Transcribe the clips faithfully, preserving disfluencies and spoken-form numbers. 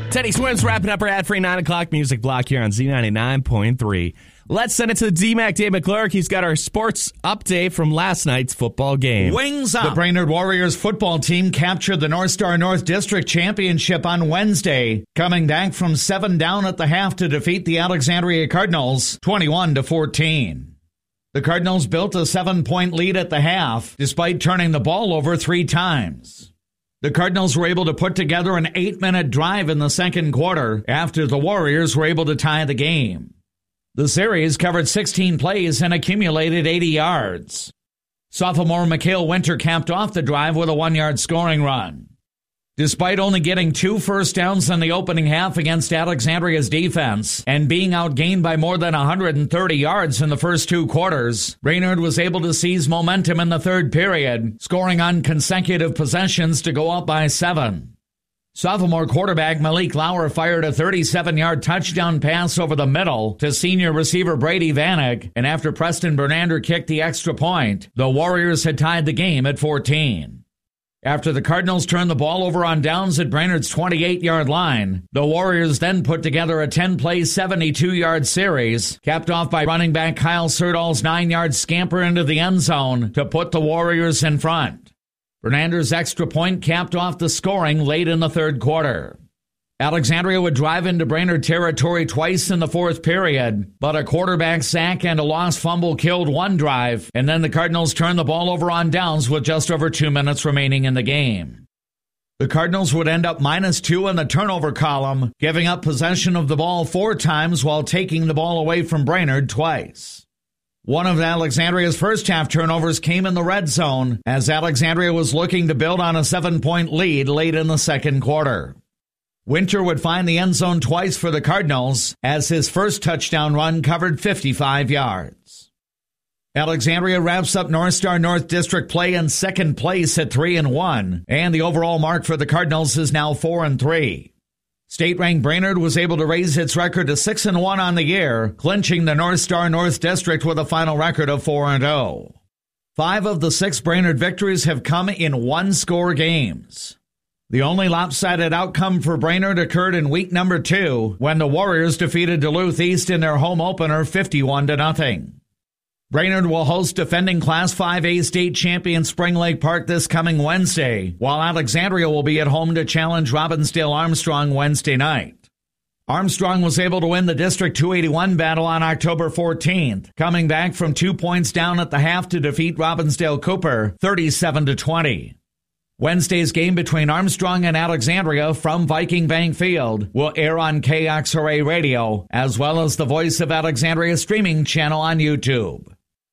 Teddy Swims wrapping up our ad-free nine o'clock music block here on Z ninety-nine point three. Let's send it to the D-Mac, Dave McClurg. He's got our sports update from last night's football game. Wings up! The Brainerd Warriors football team captured the North Star North District Championship on Wednesday, coming back from seven down at the half to defeat the Alexandria Cardinals twenty-one to fourteen. The Cardinals built a seven-point lead at the half, despite turning the ball over three times. The Cardinals were able to put together an eight-minute drive in the second quarter after the Warriors were able to tie the game. The series covered sixteen plays and accumulated eighty yards. Sophomore Mikhail Winter capped off the drive with a one-yard scoring run. Despite only getting two first downs in the opening half against Alexandria's defense and being outgained by more than one hundred thirty yards in the first two quarters, Brainerd was able to seize momentum in the third period, scoring on consecutive possessions to go up by seven. Sophomore quarterback Malik Lauer fired a thirty-seven-yard touchdown pass over the middle to senior receiver Brady Vanek, and after Preston Bernander kicked the extra point, the Warriors had tied the game at fourteen. After the Cardinals turned the ball over on downs at Brainerd's twenty-eight-yard line, the Warriors then put together a ten-play, seventy-two-yard series, capped off by running back Kyle Serdal's nine-yard scamper into the end zone to put the Warriors in front. Bernander's extra point capped off the scoring late in the third quarter. Alexandria would drive into Brainerd territory twice in the fourth period, but a quarterback sack and a lost fumble killed one drive, and then the Cardinals turned the ball over on downs with just over two minutes remaining in the game. The Cardinals would end up minus two in the turnover column, giving up possession of the ball four times while taking the ball away from Brainerd twice. One of Alexandria's first half turnovers came in the red zone, as Alexandria was looking to build on a seven-point lead late in the second quarter. Winter would find the end zone twice for the Cardinals, as his first touchdown run covered fifty-five yards. Alexandria wraps up North Star North District play in second place at three and one, and the overall mark for the Cardinals is now four and three. State-ranked Brainerd was able to raise its record to six and one on the year, clinching the North Star North District with a final record of four and oh. Five of the six Brainerd victories have come in one-score games. The only lopsided outcome for Brainerd occurred in week number two, when the Warriors defeated Duluth East in their home opener fifty-one to nothing. Brainerd will host defending Class five A state champion Spring Lake Park this coming Wednesday, while Alexandria will be at home to challenge Robbinsdale Armstrong Wednesday night. Armstrong was able to win the District two eighty-one battle on October fourteenth, coming back from two points down at the half to defeat Robbinsdale Cooper thirty-seven to twenty. Wednesday's game between Armstrong and Alexandria from Viking Bank Field will air on K X R A Radio, as well as the Voice of Alexandria streaming channel on YouTube.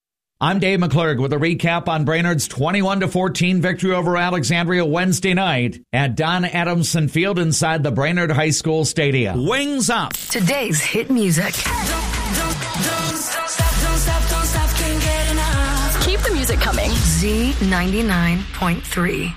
I'm Dave McClurg with a recap on Brainerd's twenty-one to fourteen victory over Alexandria Wednesday night at Don Adamson Field inside the Brainerd High School Stadium. Wings up! Today's hit music. Don't, don't, don't stop, stop, don't stop, don't stop, can't get enough. Keep the music coming. Z ninety-nine point three.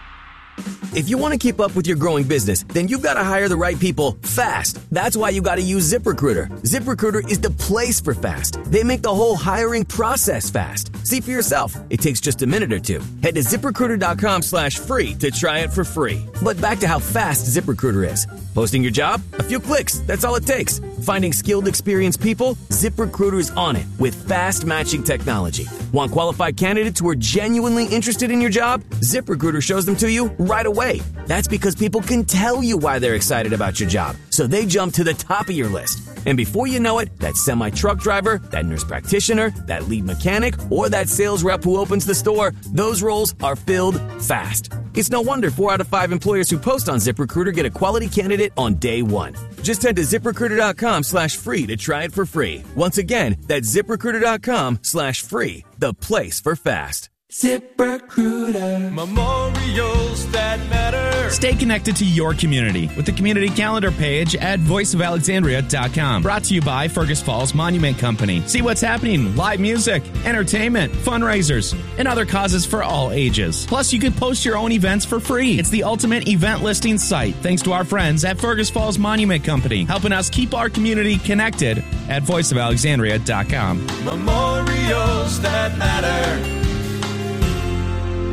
If you want to keep up with your growing business, then you've got to hire the right people fast. That's why you got to use ZipRecruiter. ZipRecruiter is the place for fast. They make the whole hiring process fast. See for yourself. It takes just a minute or two. Head to ZipRecruiter.com slash free to try it for free. But back to how fast ZipRecruiter is. Posting your job? A few clicks. That's all it takes. Finding skilled, experienced people? ZipRecruiter is on it with fast matching technology. Want qualified candidates who are genuinely interested in your job? ZipRecruiter shows them to you right away. That's because people can tell you why they're excited about your job, so they jump to the top of your list. And before you know it, that semi-truck driver, that nurse practitioner, that lead mechanic, or that sales rep who opens the store, those roles are filled fast. It's no wonder four out of five employers who post on ZipRecruiter get a quality candidate on day one. Just head to ZipRecruiter.com slash free to try it for free. Once again, that's ZipRecruiter.com slash free, the place for fast. ZipRecruiter. Memorials that matter. Stay connected to your community with the community calendar page at voice of alexandria dot com. Brought to you by Fergus Falls Monument Company. See what's happening, live music, entertainment, fundraisers, and other causes for all ages. Plus, you can post your own events for free. It's the ultimate event listing site, thanks to our friends at Fergus Falls Monument Company, helping us keep our community connected at voice of alexandria dot com. Memorials that matter.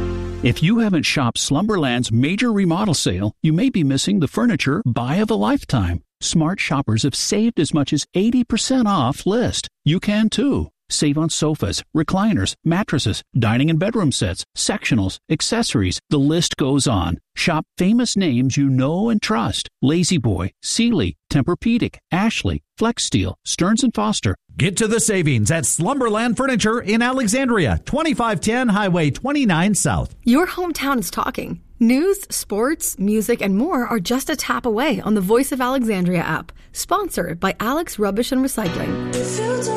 If you haven't shopped Slumberland's major remodel sale, you may be missing the furniture buy of a lifetime. Smart shoppers have saved as much as eighty percent off list. You can too. Save on sofas, recliners, mattresses, dining and bedroom sets, sectionals, accessories. The list goes on. Shop famous names you know and trust. La-Z-Boy, Sealy, Tempur-Pedic, Ashley, Flex Steel, Stearns and Foster. Get to the savings at Slumberland Furniture in Alexandria, twenty-five ten Highway twenty-nine South. Your hometown is talking. News, sports, music, and more are just a tap away on the Voice of Alexandria app. Sponsored by Alex Rubbish and Recycling.